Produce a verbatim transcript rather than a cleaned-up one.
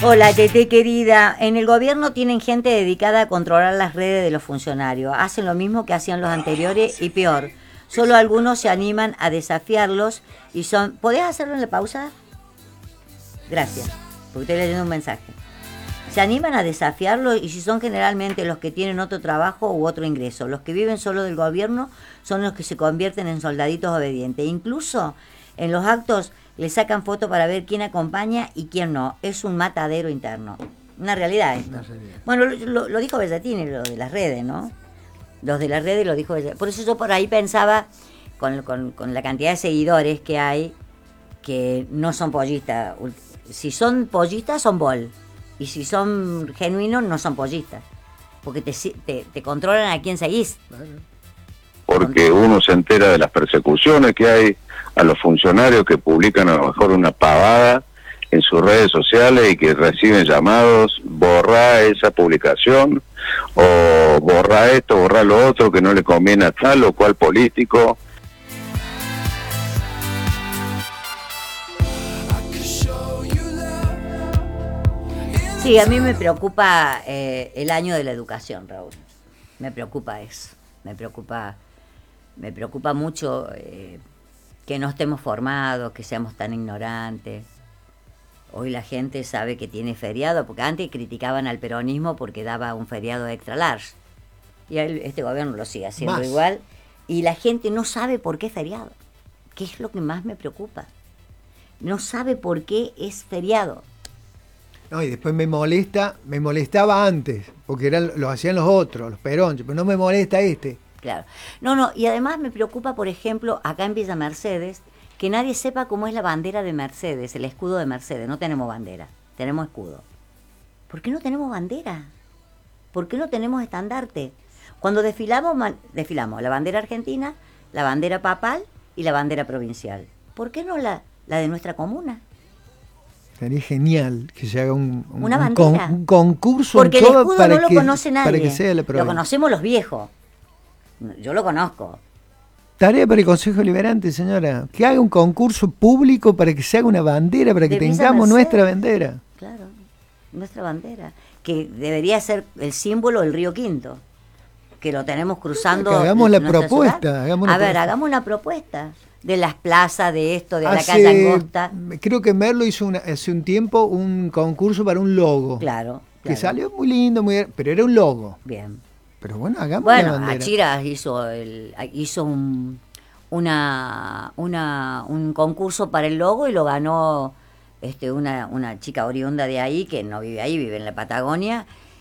Hola, Tete querida. En el gobierno tienen gente dedicada a controlar las redes de los funcionarios. Hacen lo mismo que hacían los anteriores y peor. Solo algunos se animan a desafiarlos y son... ¿Podés hacerlo en la pausa? Gracias, porque estoy leyendo un mensaje. Se animan a desafiarlo y si son generalmente los que tienen otro trabajo u otro ingreso. Los que viven solo del gobierno son los que se convierten en soldaditos obedientes. Incluso en los actos le sacan fotos para ver quién acompaña y quién no. Es un matadero interno. Una realidad esto. Una realidad. Bueno, lo, lo, lo dijo Bellatini, lo de las redes, ¿no? Los de las redes lo dijo Bellatini. Por eso yo por ahí pensaba, con, con, con la cantidad de seguidores que hay, que no son pollistas. Si son pollistas, son bol. Y si son genuinos, no son pollistas. Porque te, te, te controlan a quién seguís. Porque uno se entera de las persecuciones que hay a los funcionarios que publican a lo mejor una pavada en sus redes sociales y que reciben llamados, borra esa publicación, o borra esto, borra lo otro, que no le conviene a tal o cual político. Sí, a mí me preocupa eh, el año de la educación, Raúl. Me preocupa eso. Me preocupa, me preocupa mucho eh, que no estemos formados, que seamos tan ignorantes. Hoy la gente sabe que tiene feriado, porque antes criticaban al peronismo porque daba un feriado extra large. Y el, este gobierno lo sigue haciendo más. Igual. Y la gente no sabe por qué es feriado. ¿Qué es lo que más me preocupa? No sabe por qué es feriado. No, y después me molesta, me molestaba antes, porque eran, lo hacían los otros, los peronchos, pero no me molesta este. Claro. No, no, y además me preocupa, por ejemplo, acá en Villa Mercedes, que nadie sepa cómo es la bandera de Mercedes, el escudo de Mercedes. No tenemos bandera, tenemos escudo. ¿Por qué no tenemos bandera? ¿Por qué no tenemos estandarte? Cuando desfilamos, desfilamos la bandera argentina, la bandera papal y la bandera provincial. ¿Por qué no la, la de nuestra comuna? Sería genial que se haga un, un, Una un, con, un concurso. Porque en el todo escudo para no que, lo conoce nadie. Para que sea la lo conocemos los viejos. Yo lo conozco. Tarea para el Consejo Liberante, señora. Que haga un concurso público para que se haga una bandera, para que de tengamos nuestra bandera. Claro, nuestra bandera. Que debería ser el símbolo del Río Quinto. Que lo tenemos cruzando. Que hagamos la propuesta. Hagamos A una ver, propuesta. hagamos una propuesta. De las plazas, de esto, de hace, la calle Angosta. Creo que Merlo hizo una, hace un tiempo un concurso para un logo. Claro. Que claro. salió muy lindo, muy pero era un logo. Bien. Pero bueno, hagamos bueno, la bandera. Achiras hizo, el, hizo un, una, una, un concurso para el logo y lo ganó este, una, una chica oriunda de ahí, que no vive ahí, vive en la Patagonia,